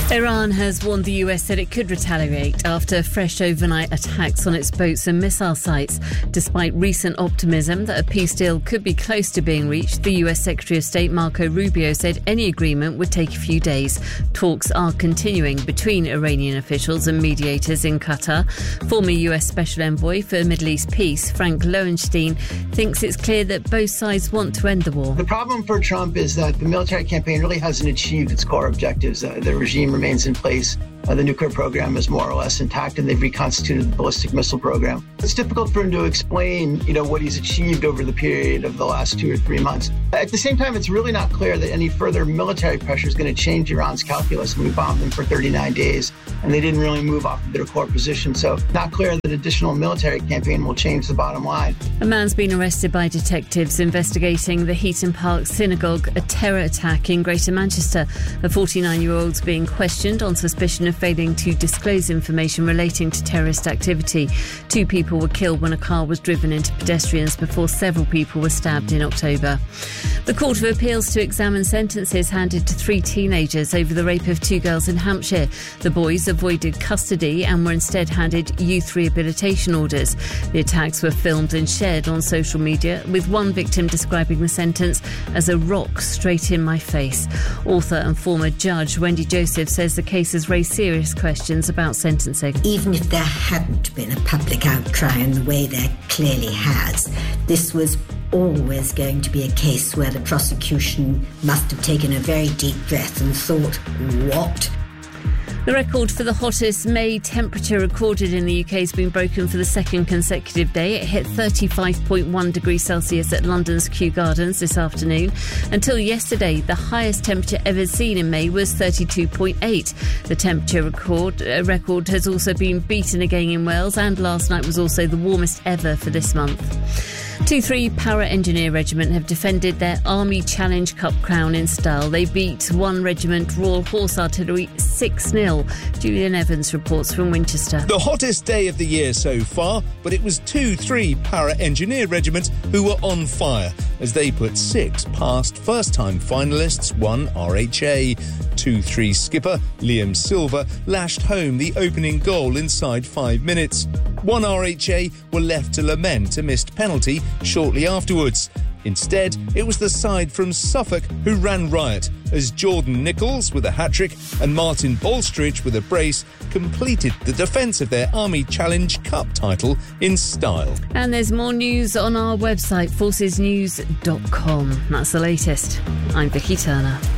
Iran has warned the US that it could retaliate after fresh overnight attacks on its boats and missile sites. Despite recent optimism that a peace deal could be close to being reached, the US Secretary of State Marco Rubio said any agreement would take a few days. Talks are continuing between Iranian officials and mediators in Qatar. Former US Special Envoy for Middle East Peace, Frank Lowenstein, thinks it's clear that both sides want to end the war. The problem for Trump is that the military campaign really hasn't achieved its core objectives. The regime remains in place. The nuclear program is more or less intact, and they've reconstituted the ballistic missile program. It's difficult for him to explain, what he's achieved over the period of the last 2 or 3 months. At the same time, it's really not clear that any further military pressure is going to change Iran's calculus. We bombed them for 39 days, and they didn't really move off of their core position. So not clear that additional military campaign will change the bottom line. A man's been arrested by detectives investigating the Heaton Park Synagogue, a terror attack in Greater Manchester. A 49-year-old's being questioned on suspicion of failing to disclose information relating to terrorist activity. 2 people were killed when a car was driven into pedestrians before several people were stabbed in October. The Court of Appeals to examine sentences handed to 3 teenagers over the rape of 2 girls in Hampshire. The boys avoided custody and were instead handed youth rehabilitation orders. The attacks were filmed and shared on social media, with one victim describing the sentence as a rock straight in my face. Author and former judge Wendy Joseph says the case has raised serious questions about sentencing. Even if there hadn't been a public outcry in the way there clearly has, this was always going to be a case where the prosecution must have taken a very deep breath and thought, what? The record for the hottest May temperature recorded in the UK has been broken for the second consecutive day. It hit 35.1 degrees Celsius at London's Kew Gardens this afternoon. Until yesterday, the highest temperature ever seen in May was 32.8. The temperature record has also been beaten again in Wales, and last night was also the warmest ever for this month. 2-3 Para Engineer Regiment have defended their Army Challenge Cup crown in style. They beat 1 Regiment Royal Horse Artillery 6-0. Julian Evans reports from Winchester. The hottest day of the year so far, but it was 2-3 Para Engineer Regiments who were on fire as they put 6 past first-time finalists 1 RHA. 2-3 skipper Liam Silver lashed home the opening goal inside 5 minutes. 1 RHA were left to lament a missed penalty shortly afterwards. Instead, it was the side from Suffolk who ran riot as Jordan Nichols with a hat-trick and Martin Bolstridge with a brace completed the defence of their Army Challenge Cup title in style. And there's more news on our website, forcesnews.com. That's the latest. I'm Vicky Turner.